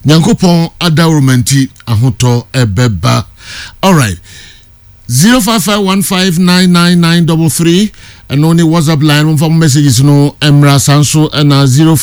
Nyankopon adawromenti ahoto ebeba. All right. 0551599933 and only WhatsApp line from messages no Emra Sanso and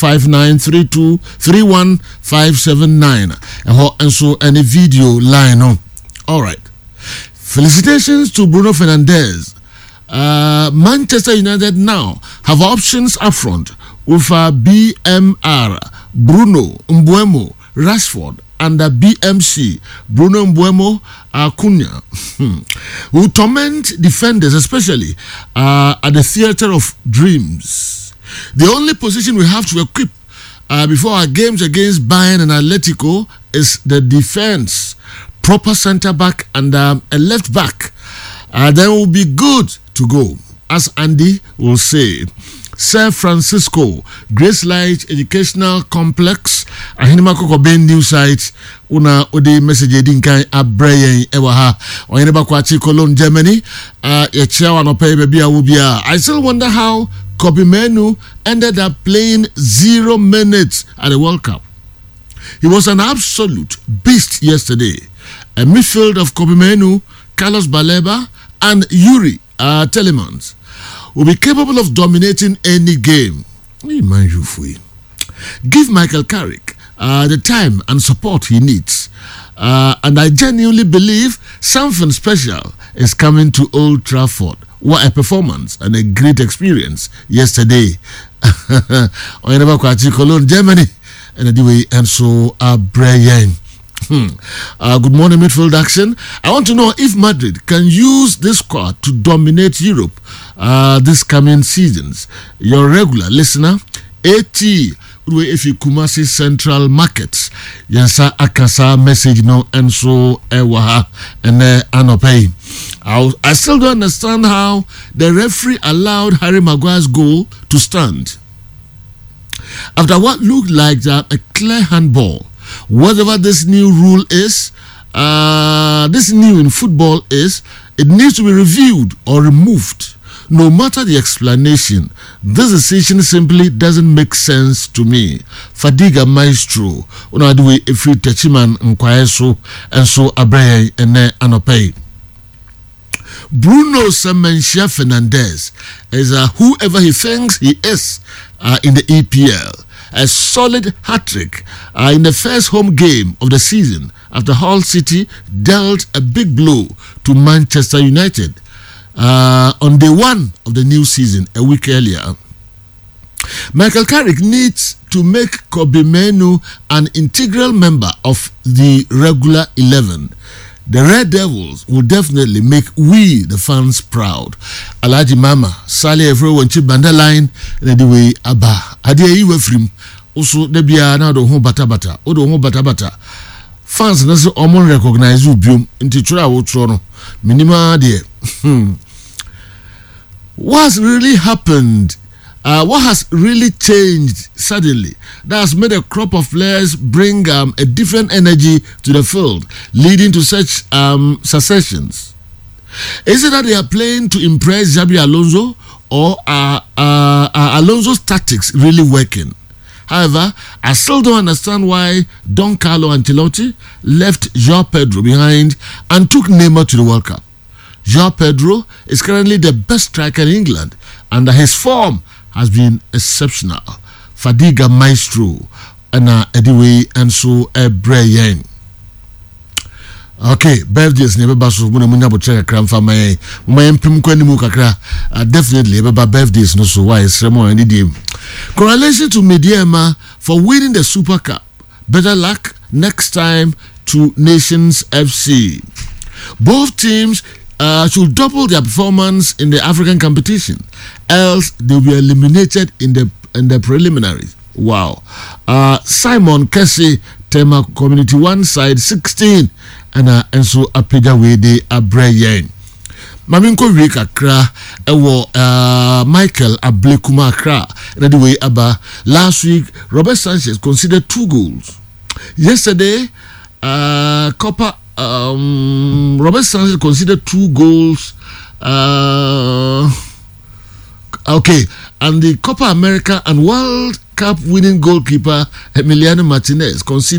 0593231579 and so any video line no. All right. Felicitations to Bruno Fernandes. Manchester United now have options up front with BMR, Bruno Mbeumo, Rashford, and the BMC, Bruno Mbeumo, Cunha, who torment defenders, especially at the theater of dreams. The only position we have to equip before our games against Bayern and Atletico is the defense, proper centre back and a left back. Then we'll be good to go, as Andy will say. Sir Francisco, Grace Light Educational Complex, Ahinima Kokoben News Site, Una Ode Message Dinkai Abrayan Ewaha, or Yenebakwachi Cologne, Germany, Yachawa no pay baby Awubia. I still wonder how Kobe Menu ended up playing 0 minutes at the World Cup. He was an absolute beast yesterday. A midfield of Kobe Menu, Carlos Baleba, and Yuri Telemans will be capable of dominating any game. Give Michael Carrick the time and support he needs. And I genuinely believe something special is coming to Old Trafford. What a performance and a great experience yesterday. Cologne, Germany. And so Brian. Good morning, midfield action. I want to know if Madrid can use this squad to dominate Europe this coming seasons. Your regular listener, AT, if you Kumasi Central Markets, Yansa Akasa message no and so Ewaha and Anopay. I still don't understand how the referee allowed Harry Maguire's goal to stand. After what looked like a clear handball. Whatever this new rule is, this new in football is, it needs to be reviewed or removed. No matter the explanation, this decision simply doesn't make sense to me. Fadiga Maestro, Unadwe Efri Techiman Nkwaeso, and so Abraham and Anopay. Bruno Fernandes is whoever he thinks he is in the EPL. A solid hat-trick in the first home game of the season after Hull City dealt a big blow to Manchester United on day one of the new season a week earlier. Michael Carrick needs to make Kobe Menu an integral member of the regular 11. The Red Devils will definitely make we, the fans, proud. Alaji Mama, Sally everyone chip bandaline, and the way Abba. Adia you from also the Bia now the home bata. Odo home bata. Fans nasa omon recognize you bium into Chura Trono. Minima dear. What's really happened? What has really changed suddenly that has made a crop of players bring a different energy to the field, leading to such successions? Is it that they are playing to impress Xabi Alonso, or are Alonso's tactics really working? However, I still don't understand why Don Carlo Ancelotti left João Pedro behind and took Neymar to the World Cup. João Pedro is currently the best striker in England, and his form has been exceptional. Fadiga Maestro and anyway and so Brian. Okay, birthdays never basu muna munya bocheka kramfa my mpim kwani mu kakra definitely baba birthdays no so why sremo any day. Correlation to Mediema for winning the Super Cup. Better luck next time to Nations FC. Both teams should double their performance in the African competition, else they will be eliminated in the preliminaries. Wow. Simon Kessie, Tema Community 1 side 16 and so Apega Wede Abrayan. Maminko Rika Kra ewo Michael Ablekuma Kra and the way Abba last week Robert Sanchez considered 2 goals. Yesterday Robert Sanchez considered 2 goals. Okay, and the Copa America and World Cup winning goalkeeper Emiliano Martinez considered